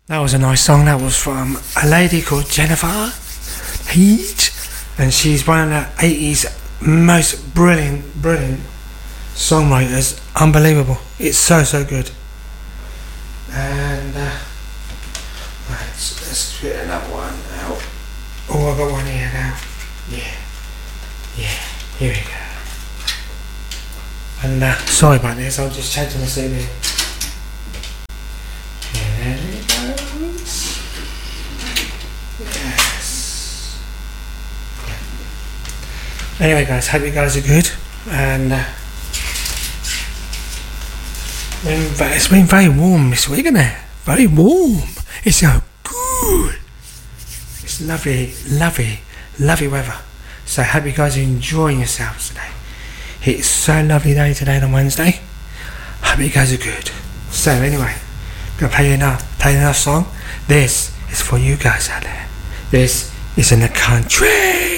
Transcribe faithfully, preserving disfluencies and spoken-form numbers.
That was a nice song. That was from a lady called Jennifer Heat, and she's one of the eighties most brilliant, brilliant songwriters. Unbelievable. It's so, so good. And uh, right, let's, let's get another one out. Oh, I got one here now. Yeah, yeah. Here we go. And uh, sorry about this. I'm just changing the C D. There it goes. Yes. Anyway, guys, hope you guys are good. And uh, it's been very warm this week, isn't it? Very warm. It's so good. It's lovely, lovely, lovely weather. So I hope you guys are enjoying yourselves today. It's so lovely day today on Wednesday. Hope you guys are good. So anyway, gonna play you another, play another song. This is for you guys out there. This is in the country.